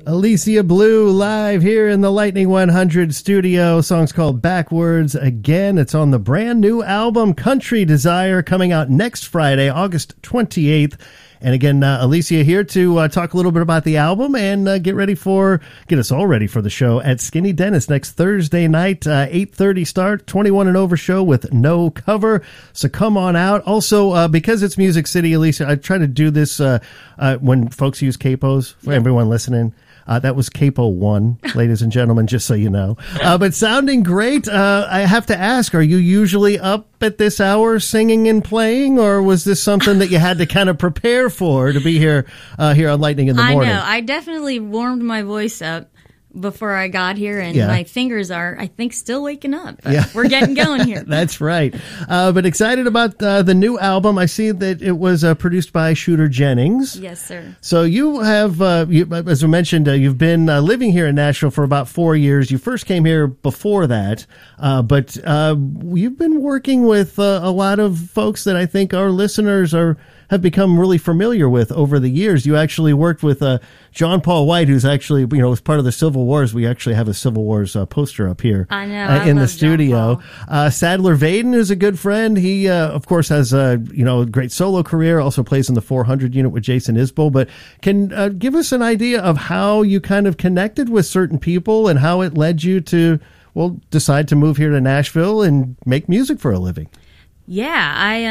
Alicia Blue live here in the Lightning 100 studio. Song's called Backwards Again. It's on the brand new album Country Desire, coming out next Friday, August 28th. And again, Alicia here to talk a little bit about the album and get us all ready for the show at Skinny Dennis next Thursday night, 8:30 start, 21 and over show with no cover. So come on out. Also, because it's Music City, Alicia, I try to do this when folks use capos for everyone listening. That was Capo 1, ladies and gentlemen, just so you know. But sounding great. I have to ask, are you usually up at this hour singing and playing, or was this something that you had to kind of prepare for to be here on Lightning in the Morning? I know. I definitely warmed my voice up before I got here, and my fingers are, I think, still waking up. But we're getting going here. That's right. But excited about the new album. I see that it was produced by Shooter Jennings. Yes, sir. So you have, as I mentioned, you've been living here in Nashville for about 4 years. You first came here before that, but you've been working with a lot of folks that I think our listeners have become really familiar with over the years. You actually worked with John Paul White, who's actually, was part of the Civil Wars. We actually have a Civil Wars poster up here in the studio. Sadler Vaden is a good friend. He, of course, has a great solo career, also plays in the 400 unit with Jason Isbell. But can give us an idea of how you kind of connected with certain people and how it led you to, decide to move here to Nashville and make music for a living? Yeah,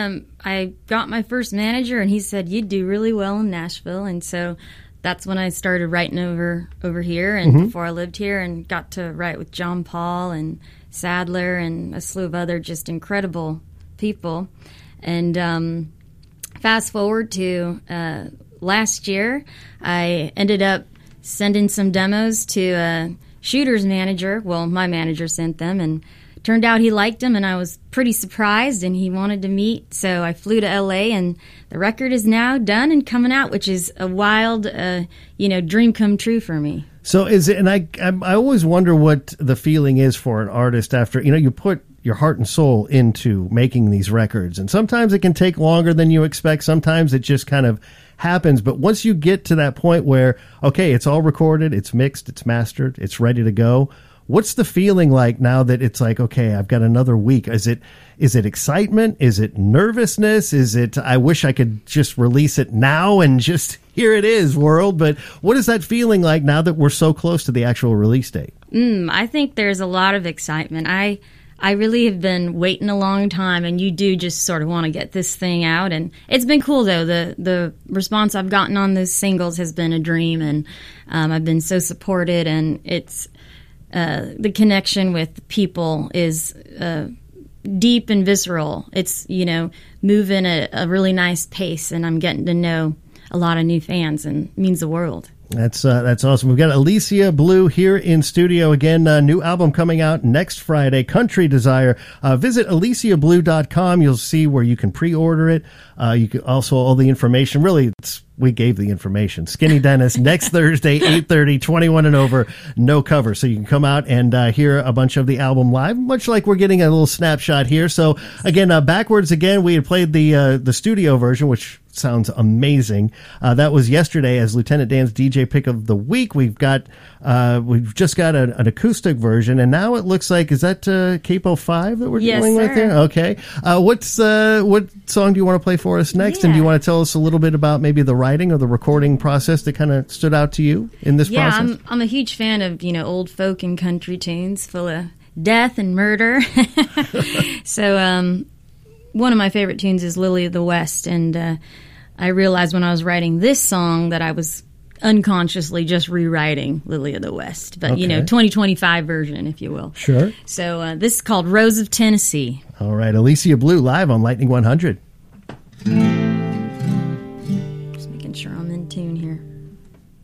I got my first manager, and he said, you'd do really well in Nashville. And so that's when I started writing over here, and before I lived here, and got to write with John Paul and Sadler and a slew of other just incredible people. And fast forward to last year, I ended up sending some demos to Shooter's manager. Well, my manager sent them, and turned out he liked him, and I was pretty surprised, and he wanted to meet. So I flew to L.A., and the record is now done and coming out, which is a wild, dream come true for me. So is it? And I always wonder what the feeling is for an artist after you put your heart and soul into making these records, and sometimes it can take longer than you expect. Sometimes it just kind of happens. But once you get to that point where, okay, it's all recorded, it's mixed, it's mastered, it's ready to go. What's the feeling like now that it's like, okay, I've got another week? Is it excitement? Is it nervousness? Is it, I wish I could just release it now and just, here it is, world? But what is that feeling like now that we're so close to the actual release date? I think there's a lot of excitement. I really have been waiting a long time, and you do just sort of want to get this thing out. And it's been cool, though. The response I've gotten on those singles has been a dream, and I've been so supported, and it's, the connection with people is deep and visceral. It's, moving at a really nice pace, and I'm getting to know a lot of new fans, and it means the world. That's awesome. We've got Alicia Blue here in studio again. New album coming out next Friday, Country Desire. Visit aliciablue.com. You'll see where you can pre-order it. You can also all the information. Really, we gave the information. Skinny Dennis next Thursday, 8:30, 21 and over, no cover. So you can come out and hear a bunch of the album live, much like we're getting a little snapshot here. So again, Backwards Again, we had played the studio version, which sounds amazing. That was yesterday as Lieutenant Dan's DJ Pick of the Week. We've just got an acoustic version, and now it looks like, is that Capo 5 that we're dealing with here? Okay. What song do you want to play for us next? And do you want to tell us a little bit about maybe the writing or the recording process that kind of stood out to you in this process? Yeah, I'm a huge fan of, old folk and country tunes full of death and murder. So one of my favorite tunes is Lily of the West, and I realized when I was writing this song that I was unconsciously just rewriting Lily of the West, but 2025 version, if you will. Sure. So this is called Rose of Tennessee. All right, Alicia Blue live on Lightning 100. Just making sure I'm in tune here.